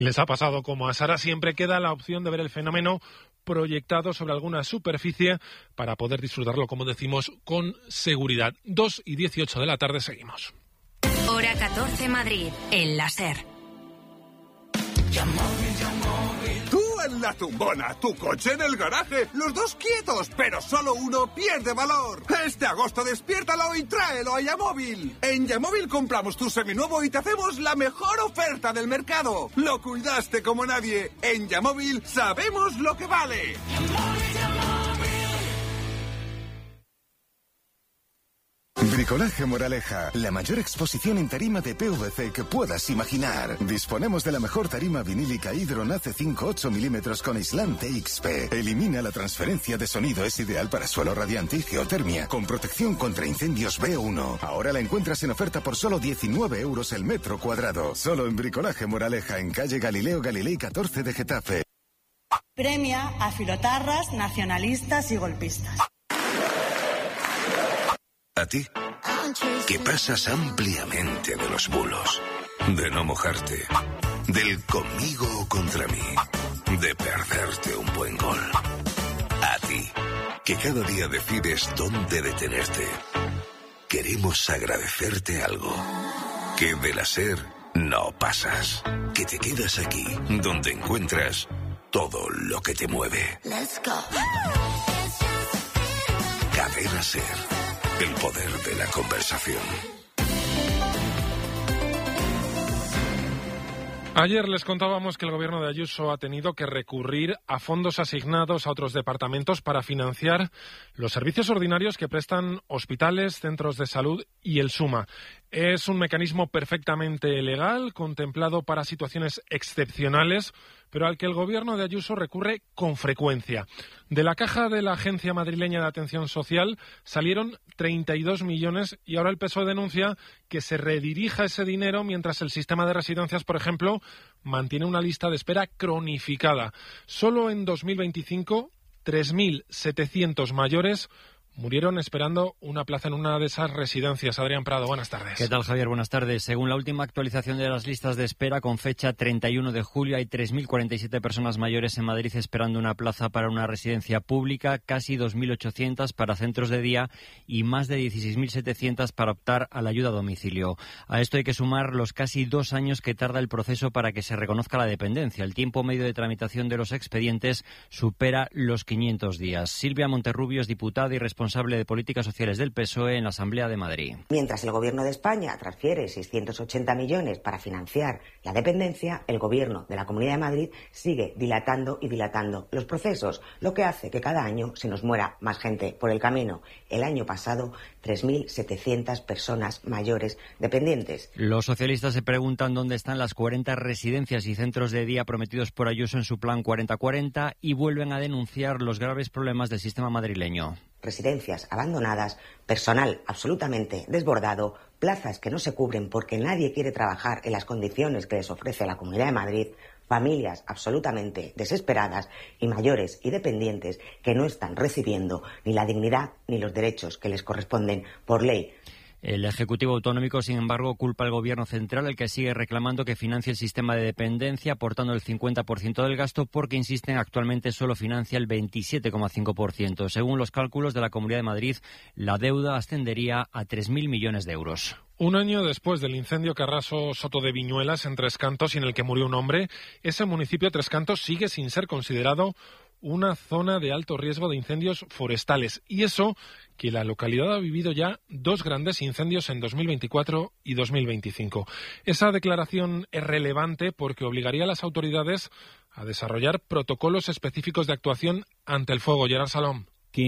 Les ha pasado como a Sara, siempre queda la opción de ver el fenómeno proyectado sobre alguna superficie para poder disfrutarlo, como decimos, con seguridad. 2:18 de la tarde, seguimos. Hora 14 Madrid, el láser. Tú en la tumbona, tu coche en el garaje, los dos quietos, pero solo uno pierde valor. Este agosto despiértalo y tráelo a Yamóvil. En Yamóvil compramos tu seminuevo y te hacemos la mejor oferta del mercado. Lo cuidaste como nadie. En Yamóvil sabemos lo que vale. Bricolaje Moraleja, la mayor exposición en tarima de PVC que puedas imaginar. Disponemos de la mejor tarima vinílica Hydron AC5 8 milímetros con aislante XP. Elimina la transferencia de sonido, es ideal para suelo radiante y geotermia, con protección contra incendios B1. Ahora la encuentras en oferta por solo 19 euros el metro cuadrado. Solo en Bricolaje Moraleja, en calle Galileo Galilei 14 de Getafe. Premia a filotarras, nacionalistas y golpistas. A ti, que pasas ampliamente de los bulos, de no mojarte, del conmigo o contra mí, de perderte un buen gol. A ti, que cada día decides dónde detenerte. Queremos agradecerte algo. Que de la SER no pasas. Que te quedas aquí, donde encuentras todo lo que te mueve. Cadena SER. El poder de la conversación. Ayer les contábamos que el gobierno de Ayuso ha tenido que recurrir a fondos asignados a otros departamentos para financiar los servicios ordinarios que prestan hospitales, centros de salud y el SUMA. Es un mecanismo perfectamente legal, contemplado para situaciones excepcionales, pero al que el gobierno de Ayuso recurre con frecuencia. De la caja de la Agencia Madrileña de Atención Social salieron 32 millones y ahora el PSOE denuncia que se redirija ese dinero mientras el sistema de residencias, por ejemplo, mantiene una lista de espera cronificada. Solo en 2025, 3.700 mayores murieron esperando una plaza en una de esas residencias. Adrián Prado, buenas tardes. ¿Qué tal, Javier? Buenas tardes. Según la última actualización de las listas de espera, con fecha 31 de julio, hay 3.047 personas mayores en Madrid esperando una plaza para una residencia pública, casi 2.800 para centros de día y más de 16.700 para optar a la ayuda a domicilio. A esto hay que sumar los casi 2 años que tarda el proceso para que se reconozca la dependencia. El tiempo medio de tramitación de los expedientes supera los 500 días. Silvia Monterrubio es diputada y responsable de Políticas Sociales del PSOE en la Asamblea de Madrid. Mientras el Gobierno de España transfiere 680 millones para financiar la dependencia, el Gobierno de la Comunidad de Madrid sigue dilatando y dilatando los procesos, lo que hace que cada año se nos muera más gente por el camino. El año pasado, 3.700 personas mayores dependientes. Los socialistas se preguntan dónde están las 40 residencias y centros de día prometidos por Ayuso en su plan 40-40 y vuelven a denunciar los graves problemas del sistema madrileño. Residencias abandonadas, personal absolutamente desbordado, plazas que no se cubren porque nadie quiere trabajar en las condiciones que les ofrece la Comunidad de Madrid, familias absolutamente desesperadas y mayores y dependientes que no están recibiendo ni la dignidad ni los derechos que les corresponden por ley. El Ejecutivo Autonómico, sin embargo, culpa al Gobierno central, el que sigue reclamando que financie el sistema de dependencia, aportando el 50% del gasto, porque, insisten, actualmente solo financia el 27,5%. Según los cálculos de la Comunidad de Madrid, la deuda ascendería a 3.000 millones de euros. Un año después del incendio que arrasó Soto de Viñuelas en Tres Cantos y en el que murió un hombre, ese municipio, Tres Cantos, sigue sin ser considerado una zona de alto riesgo de incendios forestales. Y eso que la localidad ha vivido ya 2 grandes incendios en 2024 y 2025. Esa declaración es relevante porque obligaría a las autoridades a desarrollar protocolos específicos de actuación ante el fuego. Gerard Salom.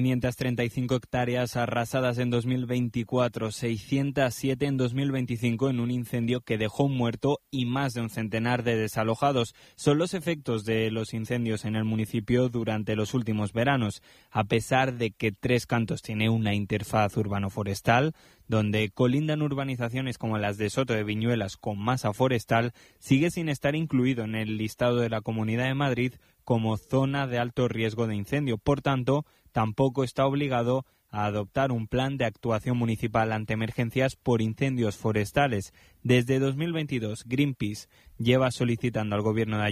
535 hectáreas arrasadas en 2024, 607 en 2025 en un incendio que dejó un muerto y más de un centenar de desalojados. Son los efectos de los incendios en el municipio durante los últimos veranos. A pesar de que Tres Cantos tiene una interfaz urbano-forestal, donde colindan urbanizaciones como las de Soto de Viñuelas con masa forestal, sigue sin estar incluido en el listado de la Comunidad de Madrid como zona de alto riesgo de incendio. Por tanto, tampoco está obligado a adoptar un plan de actuación municipal ante emergencias por incendios forestales. Desde 2022, Greenpeace lleva solicitando al gobierno de